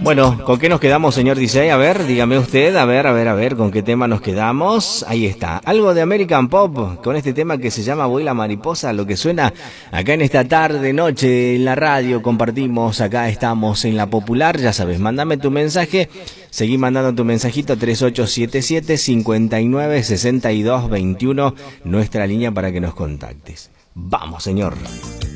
Bueno, ¿con qué nos quedamos, señor DJ? A ver, dígame usted, a ver, ¿con qué tema nos quedamos? Ahí está, algo de American Pop, con este tema que se llama Vuela Mariposa, lo que suena acá en esta tarde, noche, en la radio, compartimos, acá estamos en La Popular, ya sabes, mándame tu mensaje, seguí mandando tu mensajito, 3877-596221, nuestra línea para que nos contactes. Vamos, señor.